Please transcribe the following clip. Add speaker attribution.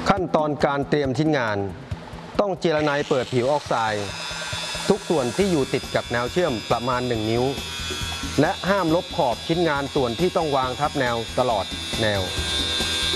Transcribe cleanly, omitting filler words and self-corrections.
Speaker 1: ขั้นตอนการเตรียมชิ้นงานต้องเจรไนเปิดผิวออกไซด์ทุกส่วนที่อยู่ติดกับแนวเชื่อมประมาณ1 นิ้วและห้ามลบขอบชิ้นงานส่วนที่ต้องวางทับแนวตลอดแนว